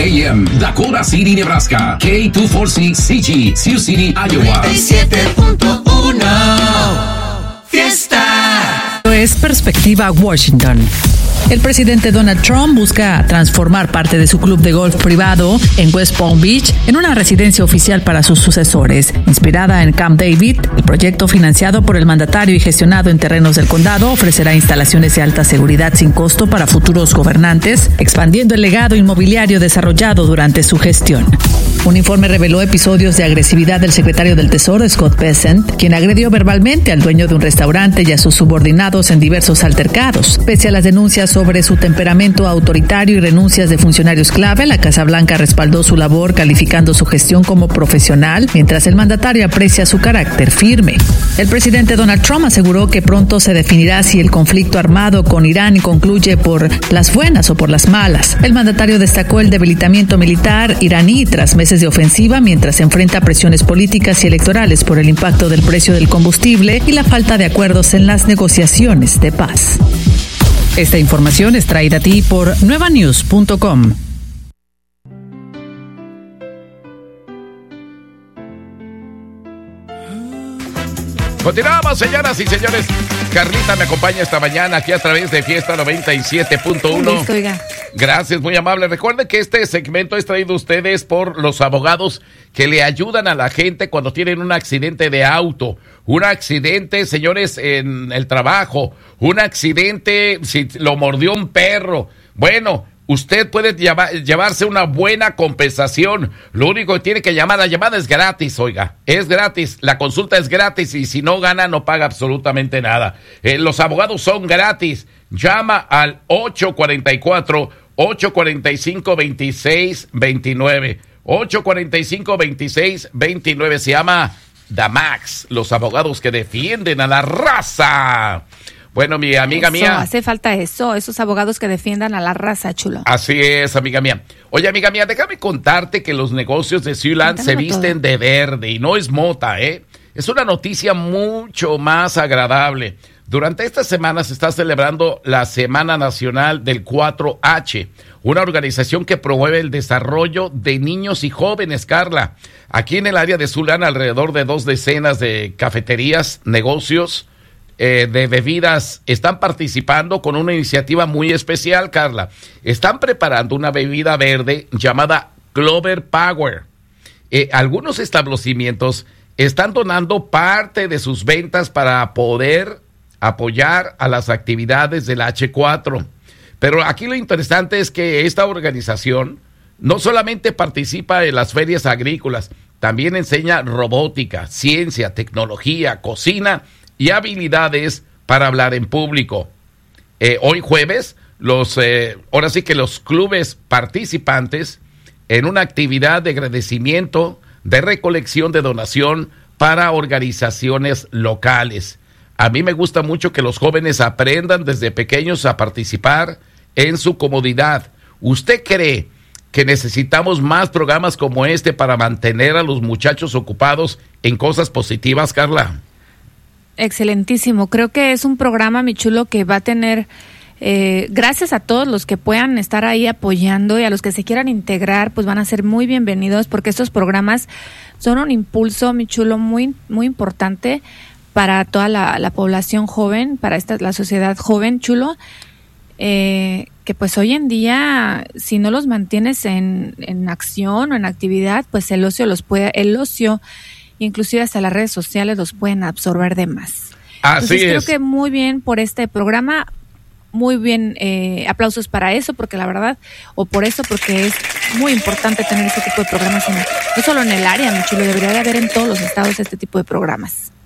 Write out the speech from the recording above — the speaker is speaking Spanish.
AM, Dakota City, Nebraska. K240CG, Sioux City, Iowa. 97.1 Fiesta. Es Perspectiva Washington. El presidente Donald Trump busca transformar parte de su club de golf privado en West Palm Beach en una residencia oficial para sus sucesores. Inspirada en Camp David, el proyecto financiado por el mandatario y gestionado en terrenos del condado ofrecerá instalaciones de alta seguridad sin costo para futuros gobernantes, expandiendo el legado inmobiliario desarrollado durante su gestión. Un informe reveló episodios de agresividad del secretario del Tesoro, Scott Bessent, quien agredió verbalmente al dueño de un restaurante y a sus subordinados en diversos altercados. Pese a las denuncias sobre su temperamento autoritario y renuncias de funcionarios clave, la Casa Blanca respaldó su labor calificando su gestión como profesional, mientras el mandatario aprecia su carácter firme. El presidente Donald Trump aseguró que pronto se definirá si el conflicto armado con Irán concluye por las buenas o por las malas. El mandatario destacó el debilitamiento militar iraní tras meses de ofensiva, mientras se enfrenta a presiones políticas y electorales por el impacto del precio del combustible y la falta de acuerdos en las negociaciones de paz. Esta información es traída a ti por nuevanews.com. Continuamos, señoras y señores. Carlita me acompaña esta mañana aquí a través de Fiesta 97.1. Listo, oiga. Gracias, muy amable. Recuerden que este segmento es traído a ustedes por los abogados que le ayudan a la gente cuando tienen un accidente de auto. Un accidente, señores, en el trabajo. Un accidente si lo mordió un perro. Bueno, usted puede llevarse una buena compensación. Lo único que tiene que llamar, la llamada es gratis, oiga. Es gratis, la consulta es gratis y si no gana no paga absolutamente nada. Los abogados son gratis. Llama al 844-845-2629. 845-2629. Se llama Damax, los abogados que defienden a la raza. Bueno, mi amiga mía. Hace falta eso, esos abogados que defiendan a la raza, chulo. Así es, amiga mía. Oye, amiga mía, déjame contarte que los negocios de Siouxland se visten de verde y no es mota, ¿eh? Es una noticia mucho más agradable. Durante esta semana se está celebrando la Semana Nacional del 4H, una organización que promueve el desarrollo de niños y jóvenes, Carla. Aquí en el área de Siouxland, alrededor de 2 decenas de cafeterías, negocios de bebidas están participando con una iniciativa muy especial, Carla. Están preparando una bebida verde llamada Clover Power. Algunos establecimientos están donando parte de sus ventas para poder apoyar a las actividades del H4. Pero aquí lo interesante es que esta organización no solamente participa en las ferias agrícolas, también enseña robótica, ciencia, tecnología, cocina y habilidades para hablar en público. Hoy jueves, ahora sí que los clubes participantes en una actividad de agradecimiento, de recolección de donación para organizaciones locales. A mí me gusta mucho que los jóvenes aprendan desde pequeños a participar en su comodidad. ¿Usted cree que necesitamos más programas como este para mantener a los muchachos ocupados en cosas positivas, Carla? Excelentísimo. Creo que es un programa, mi chulo, que va a tener, gracias a todos los que puedan estar ahí apoyando y a los que se quieran integrar, pues van a ser muy bienvenidos porque estos programas son un impulso, mi chulo, muy, muy importante para toda la población joven, para la sociedad joven, chulo, que pues hoy en día, si no los mantienes en acción o en actividad, pues el ocio inclusive hasta las redes sociales los pueden absorber de más. Así Entonces, es. Creo que muy bien por este programa, muy bien, aplausos para eso, porque la verdad, porque es muy importante tener este tipo de programas, no solo en el área, mi chulo, debería de haber en todos los estados este tipo de programas.